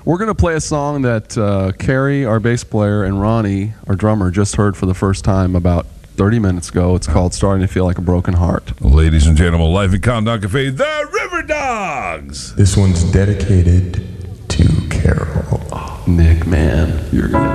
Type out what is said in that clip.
We're going to play a song that Carrie, our bass player, and Ronnie, our drummer, just heard for the first time about 30 minutes ago. It's called Starting to Feel Like a Broken Heart. Ladies and gentlemen, live in Countdown Cafe, the River Dogs. This one's dedicated to Carol. Oh, Nick, man, you're going to